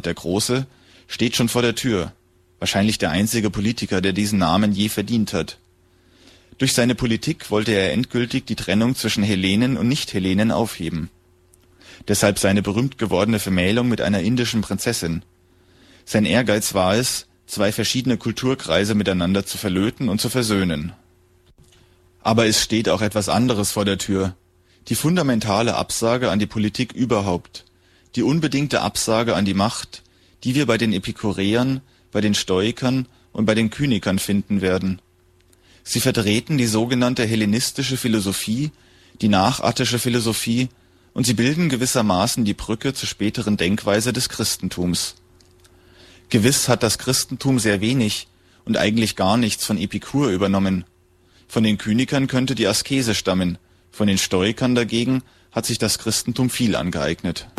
der Große, steht schon vor der Tür, wahrscheinlich der einzige Politiker, der diesen Namen je verdient hat. Durch seine Politik wollte er endgültig die Trennung zwischen Hellenen und Nicht-Hellenen aufheben. Deshalb seine berühmt gewordene Vermählung mit einer indischen Prinzessin. Sein Ehrgeiz war es, zwei verschiedene Kulturkreise miteinander zu verlöten und zu versöhnen. Aber es steht auch etwas anderes vor der Tür. Die fundamentale Absage an die Politik überhaupt. Die unbedingte Absage an die Macht, die wir bei den Epikureern, bei den Stoikern und bei den Kynikern finden werden. Sie vertreten die sogenannte hellenistische Philosophie, die nachattische Philosophie, und sie bilden gewissermaßen die Brücke zur späteren Denkweise des Christentums. Gewiss hat das Christentum sehr wenig und eigentlich gar nichts von Epikur übernommen. Von den Kynikern könnte die Askese stammen, von den Stoikern dagegen hat sich das Christentum viel angeeignet.